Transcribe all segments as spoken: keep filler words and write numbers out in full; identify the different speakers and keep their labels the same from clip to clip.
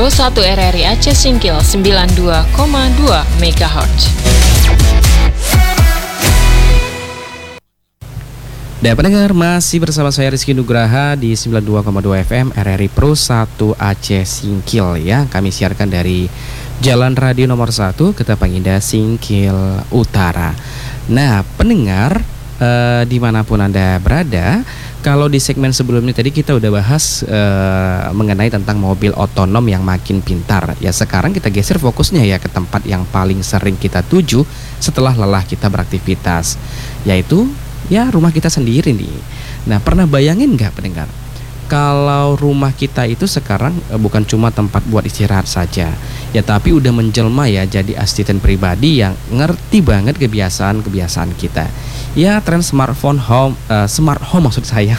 Speaker 1: Pro satu R R I Aceh Singkil sembilan puluh dua koma dua megahertz.
Speaker 2: Dan pendengar, masih bersama saya Rizky Nugraha di sembilan puluh dua koma dua F M R R I Pro satu Aceh Singkil ya. Kami siarkan dari Jalan Radio nomor satu Ketapang Indah Singkil Utara. Nah pendengar, eh, dimanapun Anda berada, kalau di segmen sebelumnya tadi kita udah bahas eh, mengenai tentang mobil otonom yang makin pintar. Ya sekarang kita geser fokusnya ya ke tempat yang paling sering kita tuju setelah lelah kita beraktivitas, yaitu ya rumah kita sendiri nih. Nah pernah bayangin nggak pendengar, kalau rumah kita itu sekarang e, bukan cuma tempat buat istirahat saja ya, tapi udah menjelma ya jadi asisten pribadi yang ngerti banget kebiasaan-kebiasaan kita. Ya tren smartphone home, uh, smart home maksud saya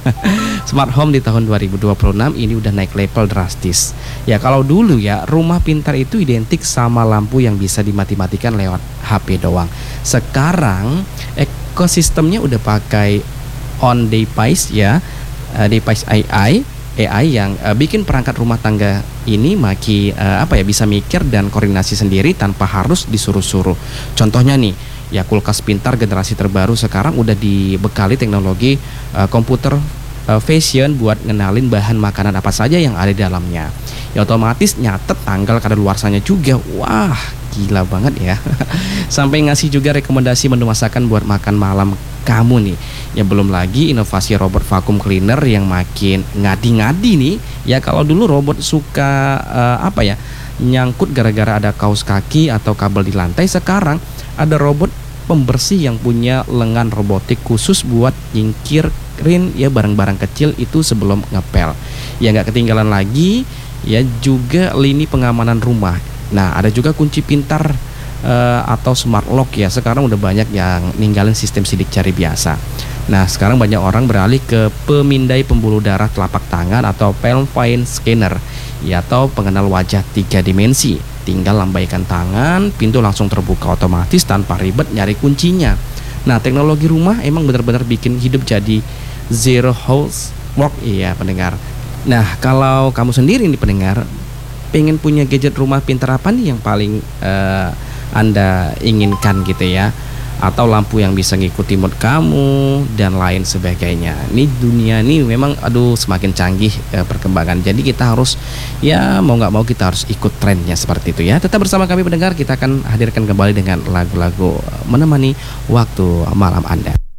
Speaker 2: smart home di tahun dua ribu dua puluh enam ini udah naik level drastis. Ya kalau dulu ya rumah pintar itu identik sama lampu yang bisa dimati-matikan lewat H P doang. Sekarang ekosistemnya udah pakai on device ya, uh, device A I A I yang uh, bikin perangkat rumah tangga ini makin uh, apa ya bisa mikir dan koordinasi sendiri tanpa harus disuruh-suruh. Contohnya nih, ya kulkas pintar generasi terbaru sekarang udah dibekali teknologi uh, komputer uh, vision buat ngenalin bahan makanan apa saja yang ada di dalamnya. Ya otomatis nyatet tanggal kadaluarsanya juga. Wah, gila banget ya. Sampai ngasih juga rekomendasi menu masakan buat makan malam kamu nih. Ya belum lagi inovasi robot vacuum cleaner yang makin ngadi-ngadi nih. Ya kalau dulu robot suka uh, apa ya nyangkut gara-gara ada kaos kaki atau kabel di lantai, sekarang ada robot pembersih yang punya lengan robotik khusus buat nyingkirin ya barang-barang kecil itu sebelum ngepel. Ya nggak ketinggalan lagi ya juga lini pengamanan rumah. Nah ada juga kunci pintar uh, atau smart lock ya. Sekarang udah banyak yang ninggalin sistem sidik jari biasa. Nah sekarang banyak orang beralih ke pemindai pembuluh darah telapak tangan atau palm vein scanner ya, atau pengenal wajah tiga dimensi. Tinggal lambaikan tangan, pintu langsung terbuka otomatis tanpa ribet nyari kuncinya. Nah teknologi rumah emang benar-benar bikin hidup jadi zero housework ya pendengar. Nah kalau kamu sendiri nih pendengar, pengen punya gadget rumah pintar apa nih yang paling uh, Anda inginkan gitu ya, atau lampu yang bisa ngikuti mood kamu dan lain sebagainya. Ini dunia ini memang aduh semakin canggih eh, perkembangan. Jadi kita harus ya mau nggak mau kita harus ikut trennya seperti itu ya. Tetap bersama kami pendengar, kita akan hadirkan kembali dengan lagu-lagu menemani waktu malam Anda.